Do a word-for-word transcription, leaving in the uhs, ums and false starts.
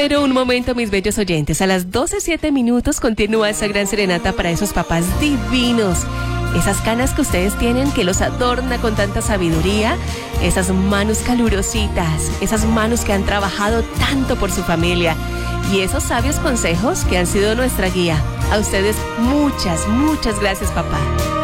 Pero un momento, mis bellos oyentes. A las doce siete minutos continúa esa gran serenata para esos papás divinos. Esas canas que ustedes tienen que los adorna con tanta sabiduría. Esas manos calurositas. Esas manos que han trabajado tanto por su familia. Y esos sabios consejos que han sido nuestra guía. A ustedes muchas, muchas gracias, papá.